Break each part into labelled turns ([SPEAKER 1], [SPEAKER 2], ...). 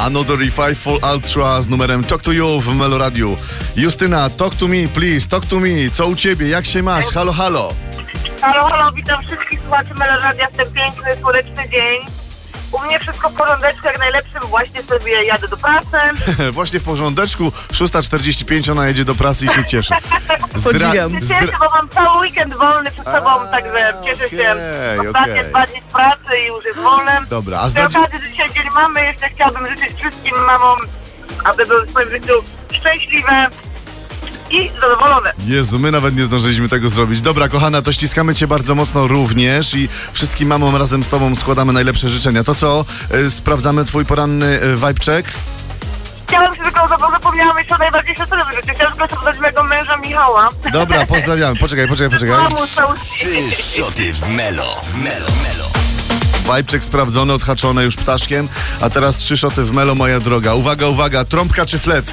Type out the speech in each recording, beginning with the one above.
[SPEAKER 1] Another Revive for Ultra z numerem Talk to You w Melo Radio. Justyna, talk to me, please, talk to me. Co u ciebie? Jak się masz? Halo, halo.
[SPEAKER 2] Halo, witam wszystkich słuchaczy Melo Radia w ten piękny, słoneczny dzień. U mnie wszystko w porządeczku, jak najlepszym. Właśnie sobie jadę do pracy.
[SPEAKER 1] Właśnie w porządeczku. 6:45 ona jedzie do pracy i się cieszy.
[SPEAKER 3] Podziwiam.
[SPEAKER 2] Cieszę, bo mam cały weekend wolny przed sobą, także cieszę się. Ostatnie 2 dni z pracy i już jest wolny.
[SPEAKER 1] Dobra, a
[SPEAKER 2] Z okazji, że dzisiaj dzień mamy, jeszcze chciałabym życzyć wszystkim mamom, aby były w swoim życiu szczęśliwe i zadowolone.
[SPEAKER 1] Jezu, my nawet nie zdążyliśmy tego zrobić. Dobra, kochana, to ściskamy cię bardzo mocno również i wszystkim mamom razem z tobą składamy najlepsze życzenia. To co? Sprawdzamy twój poranny vibe check?
[SPEAKER 2] Chciałam się tylko, zapomniałam jeszcze o najważniejszej sprawie w życiu. Chciałam tylko sprawdzić mojego męża Michała.
[SPEAKER 1] Dobra, pozdrawiamy. Poczekaj.
[SPEAKER 4] 3 szoty w Melo.
[SPEAKER 1] Vibe check sprawdzony, odhaczone już ptaszkiem, a teraz 3 szoty w Melo, moja droga. Uwaga, trąbka czy flet?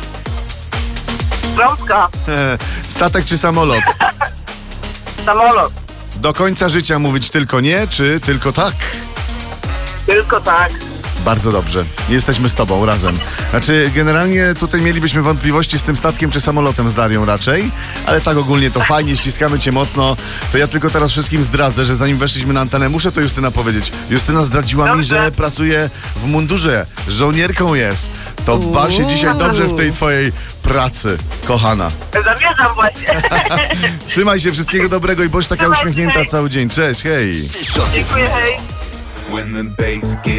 [SPEAKER 2] Trąbka.
[SPEAKER 1] Statek czy samolot?
[SPEAKER 2] Samolot.
[SPEAKER 1] Do końca życia mówić tylko nie, czy tylko tak?
[SPEAKER 2] Tylko tak.
[SPEAKER 1] Bardzo dobrze. Jesteśmy z tobą razem. Znaczy, generalnie tutaj mielibyśmy wątpliwości z tym statkiem czy samolotem z Darią raczej, ale tak ogólnie to fajnie, ściskamy cię mocno. To ja tylko teraz wszystkim zdradzę, że zanim weszliśmy na antenę, muszę to Justyna powiedzieć. Justyna zdradziła mi, że pracuje w mundurze, żołnierką jest. To baw się dzisiaj dobrze w tej twojej pracy, kochana.
[SPEAKER 2] Zamierzam właśnie.
[SPEAKER 1] Trzymaj się, wszystkiego dobrego i bądź taka uśmiechnięta cały dzień. Cześć, hej.
[SPEAKER 4] 3 szoty w
[SPEAKER 2] Dziękuję,
[SPEAKER 4] Melo.
[SPEAKER 2] hej.
[SPEAKER 5] When the bass gets